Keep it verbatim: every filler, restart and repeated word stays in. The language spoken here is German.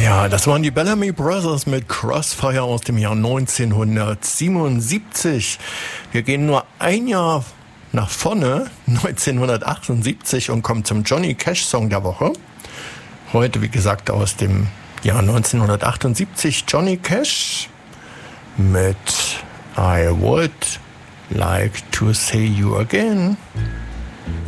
Ja, das waren die Bellamy Brothers mit Crossfire aus dem Jahr neunzehnhundertsiebenundsiebzig. Wir gehen nur ein Jahr nach vorne, neunzehnhundertachtundsiebzig, und kommen zum Johnny Cash Song der Woche. Heute, wie gesagt, aus dem Jahr neunzehnhundertachtundsiebzig, Johnny Cash mit I Would Like to See You Again.